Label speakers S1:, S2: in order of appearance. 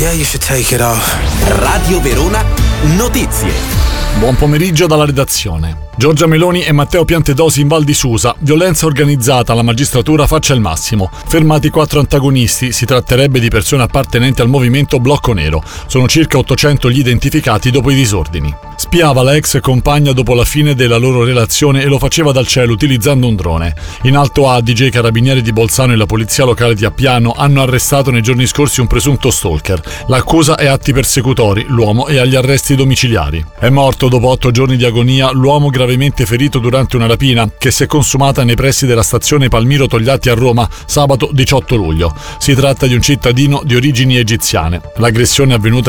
S1: Yeah, you should take it off.
S2: Radio Verona Notizie.
S3: Buon pomeriggio dalla redazione. Giorgia Meloni e Matteo Piantedosi in Val di Susa. Violenza organizzata, la magistratura faccia il massimo. Fermati 4 antagonisti, si tratterebbe di persone appartenenti al movimento Blocco Nero. Sono circa 800 gli identificati dopo i disordini. Spiava la ex compagna dopo la fine della loro relazione e lo faceva dal cielo utilizzando un drone. In Alto Adige i carabinieri di Bolzano e la polizia locale di Appiano hanno arrestato nei giorni scorsi un presunto stalker. L'accusa è atti persecutori, l'uomo è agli arresti domiciliari. È morto dopo 8 giorni di agonia l'uomo gravemente ferito durante una rapina che si è consumata nei pressi della stazione Palmiro Togliatti a Roma sabato 18 luglio. Si tratta di un cittadino di origini egiziane. L'aggressione è avvenuta